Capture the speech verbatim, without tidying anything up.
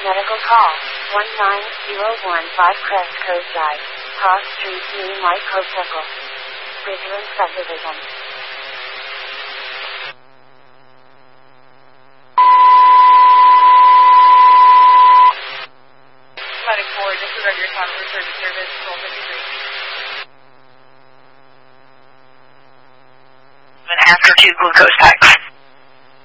Medical call, one nine zero one five Crest Coast Drive, Cross Street, Moonlight Code Circle, Bridgeland Subdivision. Medic four, disregard your time, return to service, roll fifty-three. An after two glucose packs.